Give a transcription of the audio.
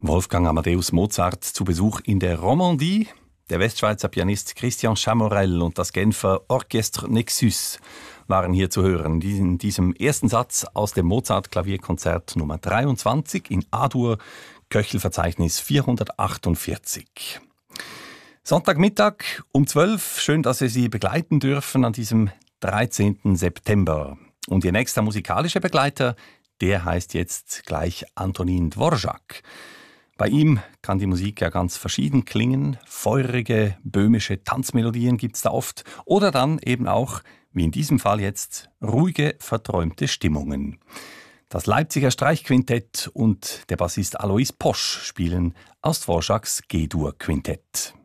Wolfgang Amadeus Mozart zu Besuch in der Romandie. Der Westschweizer Pianist Christian Chamorell und das Genfer Orchestre Nexus waren hier zu hören. In diesem ersten Satz aus dem Mozart-Klavierkonzert Nummer 23 in A-Dur, Köchelverzeichnis 448. Sonntagmittag um 12. Schön, dass wir Sie begleiten dürfen an diesem 13. September. Und Ihr nächster musikalischer Begleiter, der heißt jetzt gleich Antonín Dvořák. Bei ihm kann die Musik ja ganz verschieden klingen. Feurige, böhmische Tanzmelodien gibt's da oft. Oder dann eben auch, wie in diesem Fall jetzt, ruhige, verträumte Stimmungen. Das Leipziger Streichquintett und der Bassist Alois Posch spielen aus Dvořáks G-Dur-Quintett.